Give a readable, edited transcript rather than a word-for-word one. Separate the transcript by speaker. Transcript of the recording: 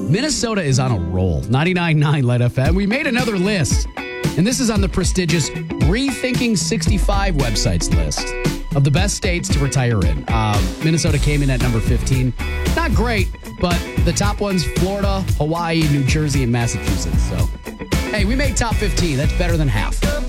Speaker 1: Minnesota is on a roll. 99.9 Light FM. We made another list, and this is on the prestigious Rethinking 65 websites list of the best states to retire in. Minnesota came in at number 15. Not great, but the top ones, Florida, Hawaii, New Jersey, and Massachusetts. So, hey, we made top 15. That's better than half.